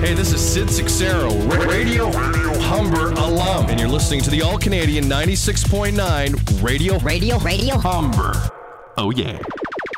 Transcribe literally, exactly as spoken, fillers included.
Hey, this is Sid Sixero, Radio Humber alum, and you're listening to the All-Canadian ninety-six point nine Radio Radio Radio Humber. Oh, yeah.